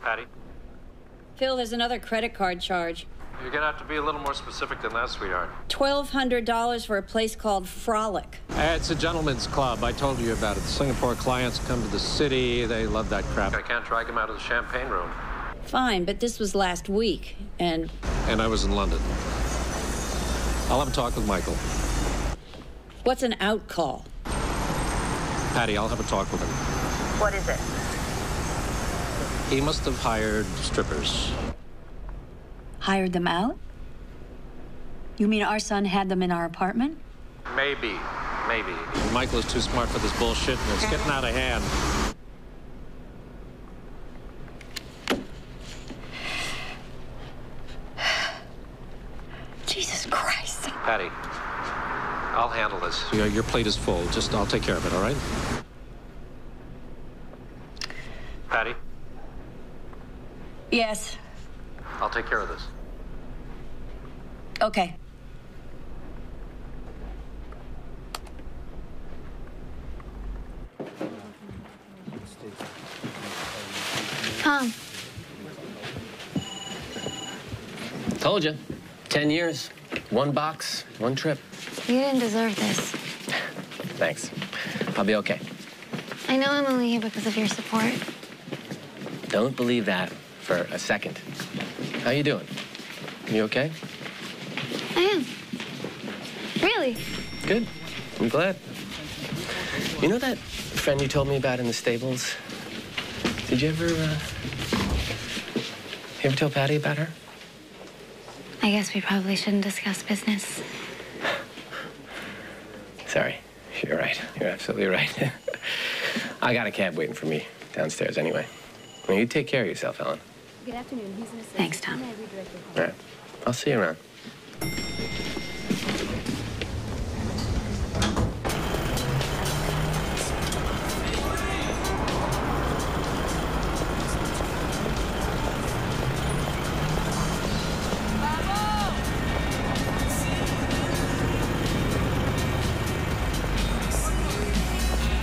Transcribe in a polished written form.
Patty? Phil, there's another credit card charge. You're gonna have to be a little more specific than that, sweetheart. $1,200 for a place called Frolic. It's a gentleman's club. I told you about it. The Singapore clients come to the city. They love that crap. I can't drag them out of the champagne room. Fine, but this was last week, and I was in London. I'll have a talk with Michael. What's an out call? Patty, I'll have a talk with him. What is it? He must have hired strippers. Hired them out? You mean our son had them in our apartment? Maybe. Michael is too smart for this bullshit, and it's getting out of hand. Jesus Christ. Patty, I'll handle this. Your plate is full. I'll take care of it, all right? Patty? Yes. I'll take care of this. Okay. Tom. Told you. 10 years. One box, one trip. You didn't deserve this. Thanks. I'll be okay. I know I'm only here because of your support. Don't believe that for a second. How you doing? You okay? I am. Really? Good. I'm glad. You know that friend you told me about in the stables? Did you ever tell Patty about her? I guess we probably shouldn't discuss business. Sorry. You're right. You're absolutely right. I got a cab waiting for me downstairs anyway. Well, you take care of yourself, Ellen. Good afternoon. Thanks, Tom. All right. I'll see you around.